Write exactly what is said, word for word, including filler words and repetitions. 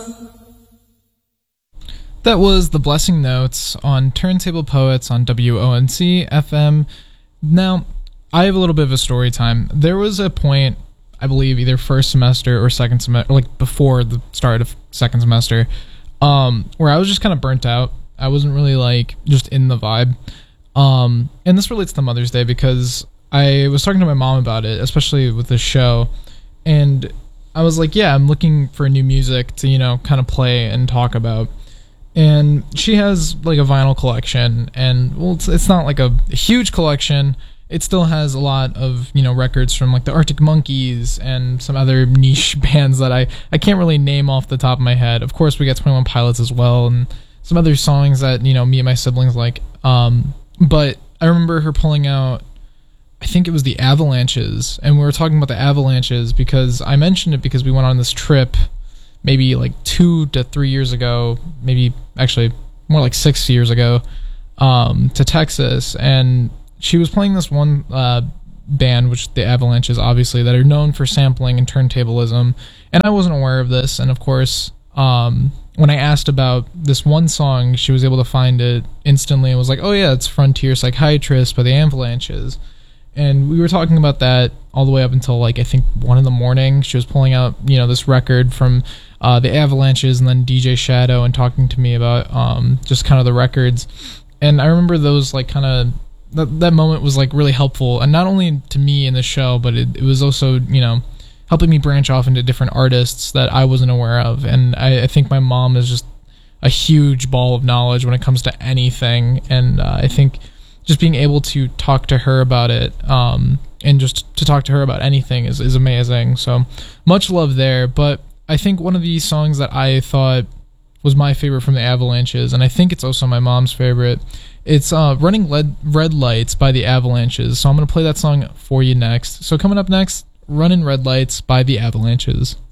That was The Blessing Notes on Turntable Poets on W O N C F M. Now, I have a little bit of a story time. There was a point, I believe, either first semester or second semester, like before the start of second semester, um, where I was just kind of burnt out. I wasn't really, like, just in the vibe. Um, and this relates to Mother's Day because I was talking to my mom about it, especially with this show, and I was like, yeah, I'm looking for new music to, you know, kind of play and talk about. And she has like a vinyl collection, and well, it's, it's not like a, a huge collection. It still has a lot of, you know, records from like the Arctic Monkeys and some other niche bands that I, I can't really name off the top of my head. Of course, we got twenty-one Pilots as well, and some other songs that, you know, me and my siblings like. Um, but I remember her pulling out, I think it was the Avalanches, and we were talking about the Avalanches because I mentioned it because we went on this trip maybe like two to three years ago, maybe actually more like six years ago, um, to Texas. And she was playing this one uh, band, which the Avalanches, obviously, that are known for sampling and turntablism. And I wasn't aware of this. And of course, um, when I asked about this one song, she was able to find it instantly and was like, oh yeah, it's Frontier Psychiatrist by the Avalanches. And we were talking about that all the way up until, like, I think one in the morning. She was pulling out, you know, this record from uh, the Avalanches and then D J Shadow and talking to me about um, just kind of the records. And I remember those, like, kind of, that, that moment was, like, really helpful. And not only to me in the show, but it, it was also, you know, helping me branch off into different artists that I wasn't aware of. And I, I think my mom is just a huge ball of knowledge when it comes to anything. And uh, I think just being able to talk to her about it, um, and just to talk to her about anything is, is amazing. So much love there. But I think one of the songs that I thought was my favorite from the Avalanches, and I think it's also my mom's favorite, it's uh, Running Led- Red Lights by the Avalanches. So I'm going to play that song for you next. So coming up next, Running Red Lights by the Avalanches.